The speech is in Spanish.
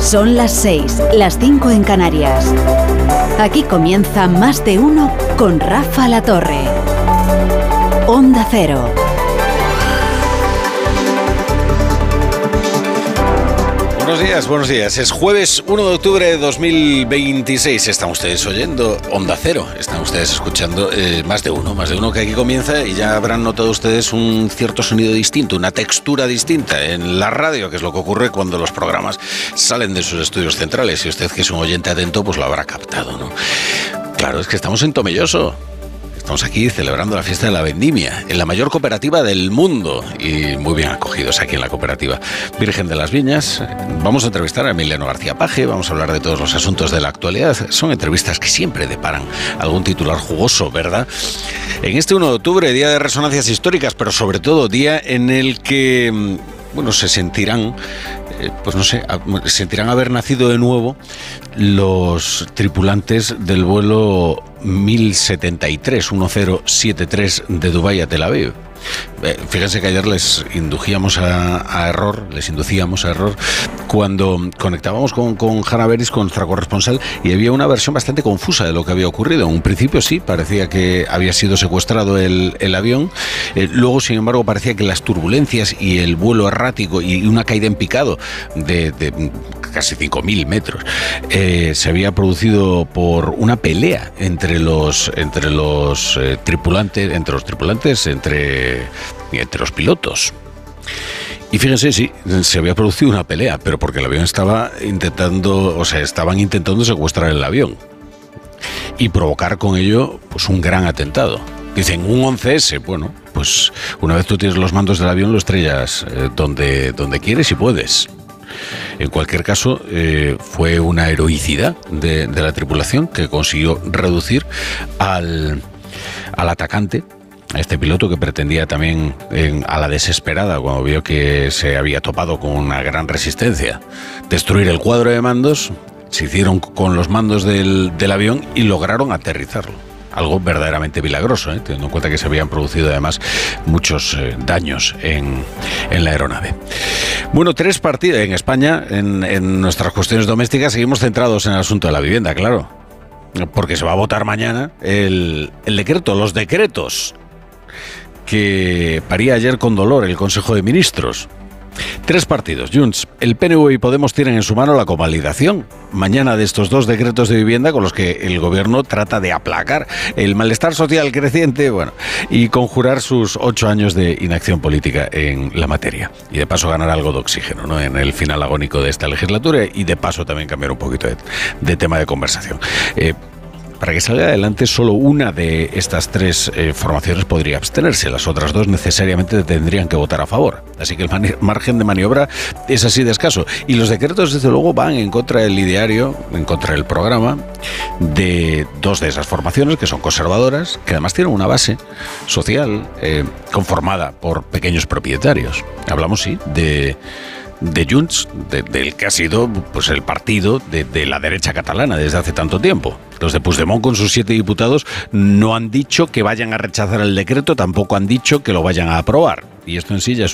Son las 6, las 5 en Canarias. Aquí comienza Más de Uno con Rafa La Torre. Onda Cero. Buenos días. Es jueves 1 de octubre de 2026. Están ustedes oyendo Onda Cero. Están ustedes escuchando Más de Uno que aquí comienza, y ya habrán notado ustedes un cierto sonido distinto, una textura distinta en la radio, que es lo que ocurre cuando los programas salen de sus estudios centrales. Y usted, que es un oyente atento, pues lo habrá captado, ¿no? Claro, es que estamos en Tomelloso. Estamos aquí celebrando la fiesta de la vendimia, en la mayor cooperativa del mundo, y muy bien acogidos aquí en la cooperativa Virgen de las Viñas. Vamos a entrevistar a Emiliano García Paje, vamos a hablar de todos los asuntos de la actualidad. Son entrevistas que siempre deparan algún titular jugoso, ¿verdad? En este 1 de octubre, día de resonancias históricas, pero sobre todo día en el que, se sentirán... sentirán haber nacido de nuevo los tripulantes del vuelo 1073 de Dubái a Tel Aviv. Fíjense que ayer les inducíamos a error cuando conectábamos con Hanna Beris, con nuestra corresponsal, y había una versión bastante confusa de lo que había ocurrido. En un principio sí, parecía que había sido secuestrado el avión, luego sin embargo parecía que las turbulencias y el vuelo errático y una caída en picado de casi 5.000 metros se había producido por una pelea entre los tripulantes, entre los pilotos. Y fíjense, sí, se había producido una pelea, pero porque el avión estaban intentando secuestrar el avión y provocar con ello pues un gran atentado. Dicen un 11S, bueno, pues una vez tú tienes los mandos del avión, lo estrellas donde quieres y puedes. En cualquier caso, fue una heroicidad de la tripulación que consiguió reducir al atacante, a este piloto que pretendía también, a la desesperada, cuando vio que se había topado con una gran resistencia, destruir el cuadro de mandos. Se hicieron con los mandos del avión y lograron aterrizarlo. Algo verdaderamente milagroso, teniendo en cuenta que se habían producido además muchos daños en la aeronave. Bueno, 3 partidos en España, en nuestras cuestiones domésticas, seguimos centrados en el asunto de la vivienda, claro. Porque se va a votar mañana el decreto, los decretos que paría ayer con dolor el Consejo de Ministros. 3 partidos, Junts, el PNV y Podemos, tienen en su mano la convalidación mañana de estos 2 decretos de vivienda con los que el gobierno trata de aplacar el malestar social creciente, y conjurar sus 8 años de inacción política en la materia. Y de paso ganar algo de oxígeno, ¿no?, en el final agónico de esta legislatura, y de paso también cambiar un poquito de tema de conversación. Para que salga adelante, solo una de estas 3 formaciones podría abstenerse. Las otras 2 necesariamente tendrían que votar a favor. Así que el margen de maniobra es así de escaso. Y los decretos, desde luego, van en contra del ideario, en contra del programa de 2 de esas formaciones, que son conservadoras, que además tienen una base social conformada por pequeños propietarios. Hablamos, sí, de Junts, del que ha sido pues el partido de la derecha catalana desde hace tanto tiempo. Los de Puigdemont, con sus 7 diputados, no han dicho que vayan a rechazar el decreto, tampoco han dicho que lo vayan a aprobar. Y esto en sí ya es